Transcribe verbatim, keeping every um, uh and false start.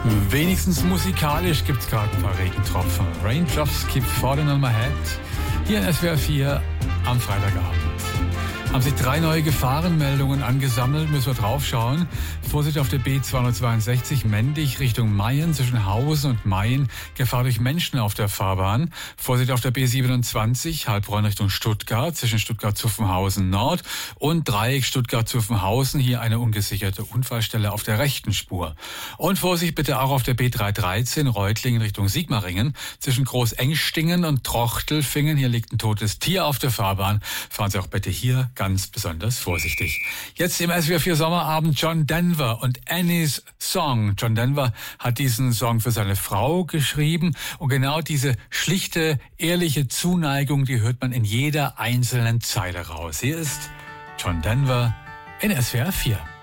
Wenigstens musikalisch gibt's gerade ein paar Regentropfen. Raindrops keep falling on my head. Hier in S W R vier am Freitagabend. Haben sich drei neue Gefahrenmeldungen angesammelt, müssen wir draufschauen. Vorsicht auf der B zweihundertzweiundsechzig Mendig Richtung Mayen zwischen Hausen und Mayen. Gefahr durch Menschen auf der Fahrbahn. Vorsicht auf der B siebenundzwanzig Heilbronn Richtung Stuttgart zwischen Stuttgart-Zuffenhausen Nord und Dreieck Stuttgart-Zuffenhausen. Hier eine ungesicherte Unfallstelle auf der rechten Spur. Und Vorsicht bitte auch auf der B dreihundertdreizehn Reutlingen Richtung Sigmaringen zwischen Großengstingen und Trochtelfingen. Hier liegt ein totes Tier auf der Fahrbahn. Fahren Sie auch bitte hier ganz besonders vorsichtig. Jetzt im S W R vier Sommerabend John Denver und Annie's Song. John Denver hat diesen Song für seine Frau geschrieben und genau diese schlichte, ehrliche Zuneigung, die hört man in jeder einzelnen Zeile raus. Hier ist John Denver in S W R vier.